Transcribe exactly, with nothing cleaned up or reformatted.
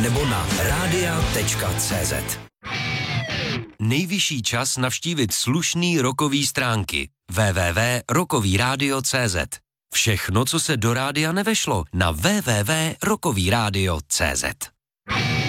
nebo na rádia tečka cé zet. Nejvyšší čas navštívit slušný rokový stránky w w w tečka rokový rádio tečka cé zet. Všechno, co se do rádia nevešlo, na w w w tečka rokový rádio tečka cé zet.